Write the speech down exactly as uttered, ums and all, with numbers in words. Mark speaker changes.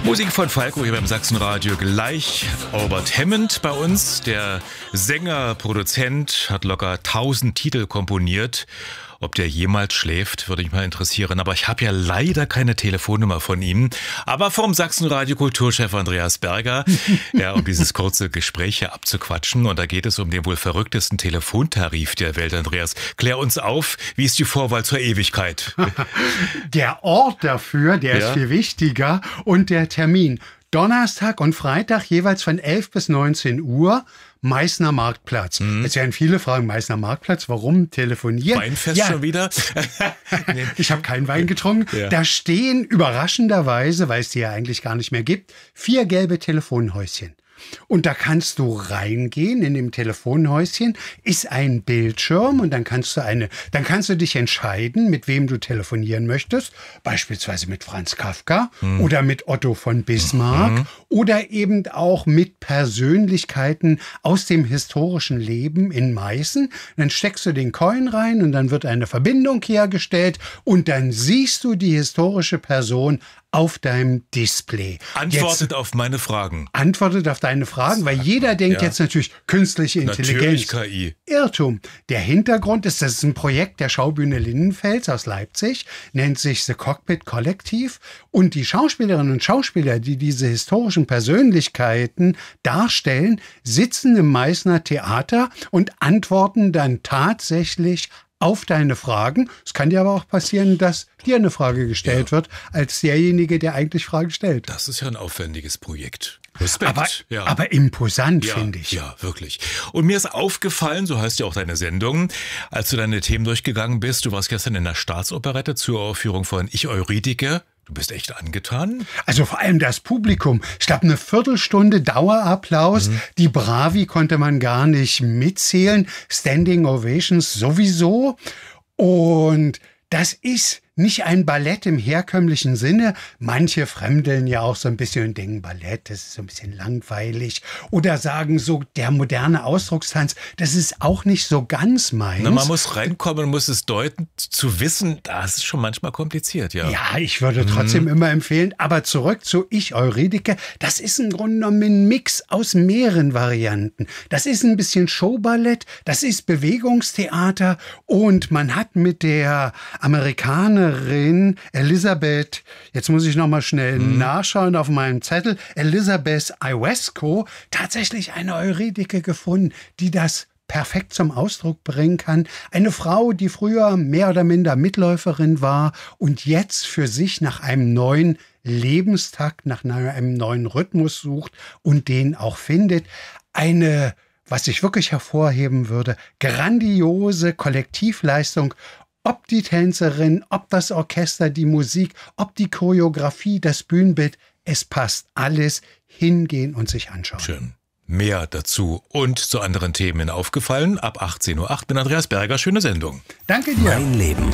Speaker 1: Musik von Falco hier beim Sachsenradio. Gleich Albert Hammond bei uns. Der Sänger, Produzent, hat locker tausend Titel komponiert. Ob der jemals schläft, würde mich mal interessieren. Aber ich habe ja leider keine Telefonnummer von ihm. Aber vom Sachsenradio Kulturchef Andreas Berger, ja, um dieses kurze Gespräch hier abzuquatschen. Und da geht es um den wohl verrücktesten Telefontarif der Welt. Andreas, klär uns auf, wie ist die Vorwahl zur Ewigkeit?
Speaker 2: Der Ort dafür, der ja. ist viel wichtiger. Und der Termin. Donnerstag und Freitag jeweils von elf bis neunzehn Uhr. Meißner Marktplatz. Mhm. Jetzt werden viele fragen, Meißner Marktplatz, warum telefonieren?
Speaker 1: Weinfest ja. schon wieder?
Speaker 2: nee. Ich habe keinen Wein getrunken. Ja. Da stehen überraschenderweise, weil es die ja eigentlich gar nicht mehr gibt, vier gelbe Telefonhäuschen. Und da kannst du reingehen, in dem Telefonhäuschen ist ein Bildschirm und dann kannst du eine, dann kannst du dich entscheiden, mit wem du telefonieren möchtest. Beispielsweise mit Franz Kafka mhm. oder mit Otto von Bismarck mhm. oder eben auch mit Persönlichkeiten aus dem historischen Leben in Meißen. Dann steckst du den Coin rein und dann wird eine Verbindung hergestellt und dann siehst du die historische Person auf deinem Display.
Speaker 1: Antwortet jetzt, auf meine Fragen.
Speaker 2: Antwortet auf deine Fragen, weil jeder denkt ja. jetzt natürlich künstliche Intelligenz.
Speaker 1: Natürlich K I.
Speaker 2: Irrtum. Der Hintergrund ist, das ist ein Projekt der Schaubühne Lindenfels aus Leipzig, nennt sich The Cockpit Kollektiv. Und die Schauspielerinnen und Schauspieler, die diese historischen Persönlichkeiten darstellen, sitzen im Meißner Theater und antworten dann tatsächlich auf deine Fragen. Es kann dir aber auch passieren, dass dir eine Frage gestellt ja. wird, als derjenige, der eigentlich Fragen stellt.
Speaker 1: Das ist ja ein aufwendiges Projekt. Respekt.
Speaker 2: Aber,
Speaker 1: ja.
Speaker 2: aber imposant,
Speaker 1: ja,
Speaker 2: finde ich.
Speaker 1: Ja, wirklich. Und mir ist aufgefallen, so heißt ja auch deine Sendung, als du deine Themen durchgegangen bist, du warst gestern in der Staatsoperette zur Aufführung von Ich Eurydike. Du bist echt angetan?
Speaker 2: Also vor allem das Publikum. Ich glaube, eine Viertelstunde Dauerapplaus. Mhm. Die Bravi konnte man gar nicht mitzählen. Standing Ovations sowieso. Und das ist nicht ein Ballett im herkömmlichen Sinne. Manche fremdeln ja auch so ein bisschen und denken, Ballett, das ist so ein bisschen langweilig. Oder sagen so, der moderne Ausdruckstanz, das ist auch nicht so ganz meins.
Speaker 1: Na, man muss reinkommen, muss es deuten, zu wissen, das ist schon manchmal kompliziert, ja.
Speaker 2: Ja, ich würde trotzdem mhm. immer empfehlen, aber zurück zu Ich Eurydike, das ist im Grunde genommen ein Mix aus mehreren Varianten. Das ist ein bisschen Showballett, das ist Bewegungstheater und man hat mit der Amerikanerin Elisabeth, jetzt muss ich noch mal schnell mhm. nachschauen auf meinem Zettel, Elisabeth Iwesco, tatsächlich eine Eurydike gefunden, die das perfekt zum Ausdruck bringen kann. Eine Frau, die früher mehr oder minder Mitläuferin war und jetzt für sich nach einem neuen Lebenstakt, nach einem neuen Rhythmus sucht und den auch findet. Eine, was ich wirklich hervorheben würde, grandiose Kollektivleistung. Ob die Tänzerin, ob das Orchester, die Musik, ob die Choreografie, das Bühnenbild, es passt alles. Hingehen und sich anschauen.
Speaker 1: Schön. Mehr dazu und zu anderen Themen aufgefallen. Ab achtzehn Uhr acht mit Andreas Berger. Schöne Sendung.
Speaker 2: Danke dir.
Speaker 3: Mein Leben.